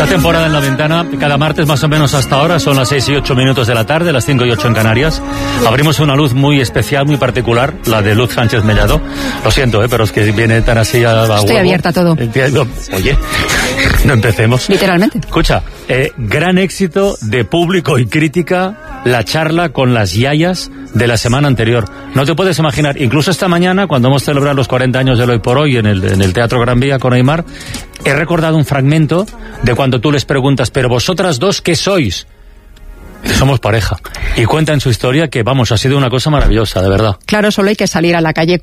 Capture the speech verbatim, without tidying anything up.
Esta temporada en La Ventana, cada martes más o menos hasta ahora, son las seis y ocho minutos de la tarde, las cinco y ocho en Canarias. Abrimos una luz muy especial, muy particular, la de Luz Sánchez Mellado. Lo siento, ¿eh? Pero es que viene tan así a, a Estoy huevo. abierta a todo. Oye, no empecemos. Literalmente. Escucha, eh, gran éxito de público y crítica la charla con las yayas de la semana anterior. No te puedes imaginar, incluso esta mañana, cuando hemos celebrado los cuarenta años del Hoy por Hoy en el, en el Teatro Gran Vía con Aimar, he recordado un fragmento de cuando tú les preguntas, pero vosotras dos, ¿qué sois? Somos pareja. Y cuentan su historia que, vamos, ha sido una cosa maravillosa, de verdad. Claro, solo hay que salir a la calle